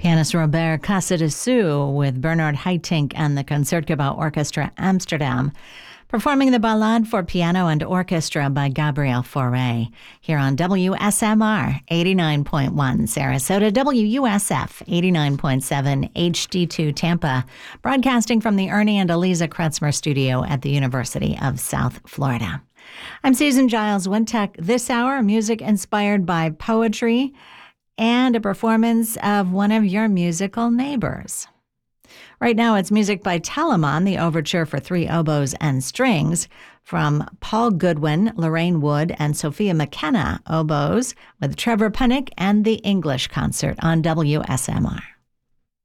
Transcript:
Pianist Robert Casadessus with Bernard Haitink and the Concertgebouw Orchestra Amsterdam, performing the Ballade for Piano and Orchestra by Gabriel Fauré, here on WSMR 89.1 Sarasota, WUSF 89.7 HD2 Tampa, broadcasting from the Ernie and Eliza Kretzmer studio at the University of South Florida. I'm Susan Giles Wintek. This hour, music inspired by poetry and a performance of one of your musical neighbors. Right now, it's music by Telemann, the overture for 3 oboes and strings, from Paul Goodwin, Lorraine Wood, and Sophia McKenna oboes, with Trevor Punick and the English Concert on WSMR.